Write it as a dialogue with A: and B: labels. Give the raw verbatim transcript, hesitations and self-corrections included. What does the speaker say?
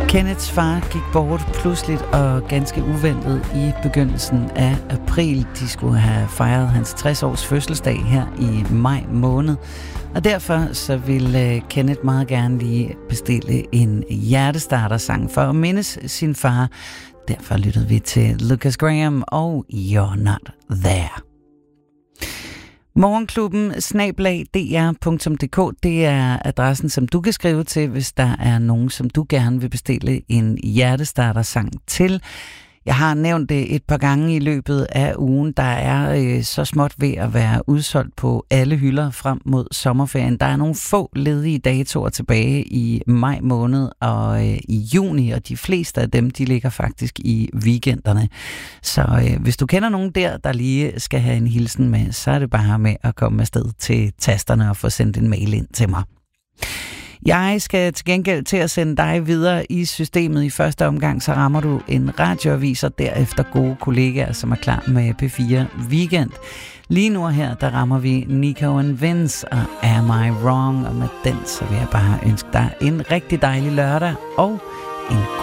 A: Kenneths far gik bort pludseligt og ganske uventet i begyndelsen af april. De skulle have fejret hans tres års fødselsdag her i maj måned. Og derfor så ville Kenneth meget gerne lige bestille en hjertestarter-sang for at mindes sin far. Derfor lyttede vi til Lukas Graham og You're Not There. Morgenklubben snabel-a d r punktum d k, det er adressen, som du kan skrive til, hvis der er nogen, som du gerne vil bestille en hjertestarter-sang til. Jeg har nævnt det et par gange i løbet af ugen. Der er øh, så småt ved at være udsolgt på alle hylder frem mod sommerferien. Der er nogle få ledige datoer tilbage i maj måned og øh, i juni, og de fleste af dem, de ligger faktisk i weekenderne. Så øh, hvis du kender nogen der, der lige skal have en hilsen med, så er det bare med at komme afsted til tasterne og få sendt en mail ind til mig. Jeg skal til gengæld til at sende dig videre i systemet. I første omgang, så rammer du en radioavis, og derefter gode kollegaer, som er klar med P fire Weekend. Lige nu her, der rammer vi Nico and Vince og Am I Wrong? Og med den, så vil jeg bare ønske dig en rigtig dejlig lørdag og en god